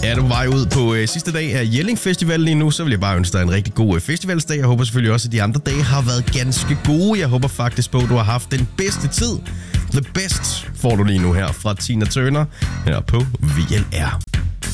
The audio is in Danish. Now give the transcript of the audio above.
Er du på vej ud på sidste dag af Jelling Festival lige nu, så vil jeg bare ønske dig en rigtig god festivalsdag. Jeg håber selvfølgelig også, at de andre dage har været ganske gode. Jeg håber faktisk på, at du har haft den bedste tid. The best får du lige nu her fra Tina Turner her på VLR.